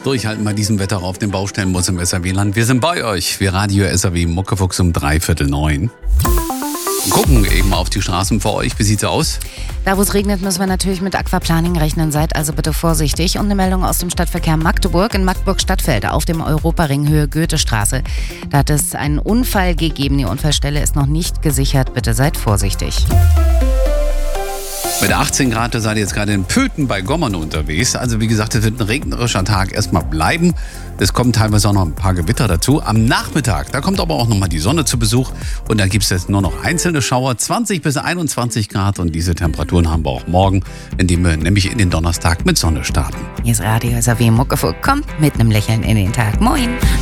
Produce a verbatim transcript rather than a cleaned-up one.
Durchhalten bei diesem Wetter auf den Baustellen muss im S R W-Land. Wir sind bei euch. Wir Radio S R W Muckefuchs um dreiviertel neun. Und gucken eben auf die Straßen vor euch. Wie sieht's aus? Da, wo es regnet, müssen wir natürlich mit Aquaplaning rechnen. Seid also bitte vorsichtig. Und eine Meldung aus dem Stadtverkehr Magdeburg. In Magdeburg-Stadtfeld auf dem Europaring Höhe Goethestraße. Da hat es einen Unfall gegeben. Die Unfallstelle ist noch nicht gesichert. Bitte seid vorsichtig. Mit achtzehn Grad, da seid ihr jetzt gerade in Pöthen bei Gommern unterwegs. Also wie gesagt, es wird ein regnerischer Tag erstmal bleiben. Es kommen teilweise auch noch ein paar Gewitter dazu. Am Nachmittag, da kommt aber auch nochmal die Sonne zu Besuch. Und da gibt es jetzt nur noch einzelne Schauer, zwanzig bis einundzwanzig Grad. Und diese Temperaturen haben wir auch morgen, indem wir nämlich in den Donnerstag mit Sonne starten. Hier ist Radio S R W Muckefuchs. Kommt mit einem Lächeln in den Tag. Moin.